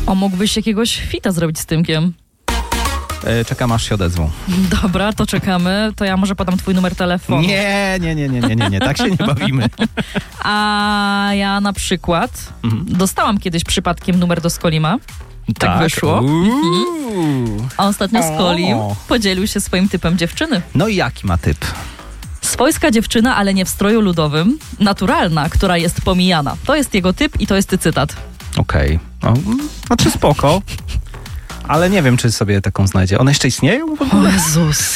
O, mógłbyś jakiegoś fita zrobić z Tymkiem. Czekam, aż się odezwą. Dobra, to czekamy. To ja może podam twój numer telefonu. Nie, tak się nie bawimy. A ja na przykład dostałam kiedyś przypadkiem numer do Skolima. Tak wyszło. A ostatnio Skolim podzielił się swoim typem dziewczyny. No i jaki ma typ? Swojska dziewczyna, ale nie w stroju ludowym. Naturalna, która jest pomijana. To jest jego typ i to jest cytat. Okej. No, znaczy spoko. Ale nie wiem, czy sobie taką znajdzie. One jeszcze istnieją w ogóle? O Jezus.